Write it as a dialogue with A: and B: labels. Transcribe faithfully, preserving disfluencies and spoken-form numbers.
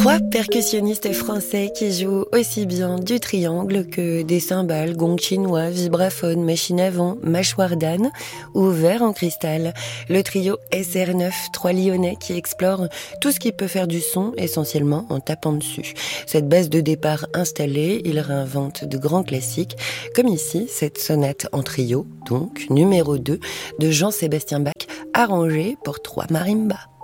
A: Trois percussionnistes français qui jouent aussi bien du triangle que des cymbales, gongs chinois, vibraphones, machines à vent, mâchoires d'âne ou verre en cristal. Le trio S R neuf, trois Lyonnais qui explorent tout ce qui peut faire du son, essentiellement en tapant dessus. Cette base de départ installée, ils réinventent de grands classiques, comme ici cette sonate en trio, donc numéro deux, de Jean-Sébastien Bach, arrangée pour trois marimbas.